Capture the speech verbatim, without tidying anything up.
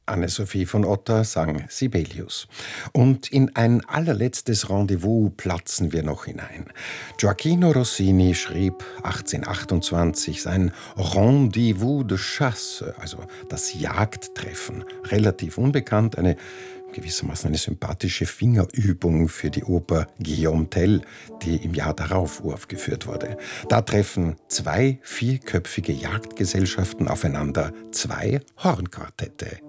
Anne-Sophie von Otter sang Sibelius. Und in ein allerletztes Rendezvous platzen wir noch hinein. Gioacchino Rossini schrieb achtzehnhundertachtundzwanzig sein Rendezvous de Chasse, also das Jagdtreffen. Relativ unbekannt, eine gewissermaßen eine sympathische Fingerübung für die Oper Guillaume Tell, die im Jahr darauf uraufgeführt wurde. Da treffen zwei vierköpfige Jagdgesellschaften aufeinander, zwei Hornquartette.